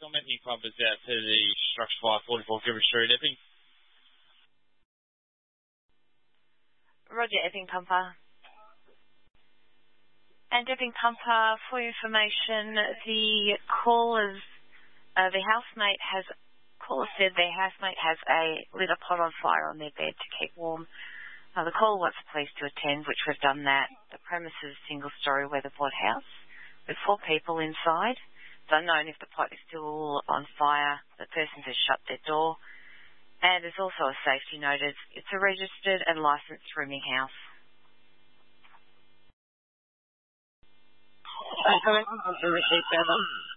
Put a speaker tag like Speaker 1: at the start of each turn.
Speaker 1: Anthony Pumpers out to the structure fire 44 Gilbert Street, Epping.
Speaker 2: Roger, Epping Pumper. And Epping Pumper, for your information, the callers, the housemate has, caller said their housemate has lit a pot on fire on their bed to keep warm. The caller wants the police to attend, which we've done that. The premise is a single-storey weatherboard house with 4 people inside. It's unknown if the pot is still on fire. The person has shut their door. And there's also a safety notice. It's a registered and licensed rooming house.
Speaker 3: I repeat,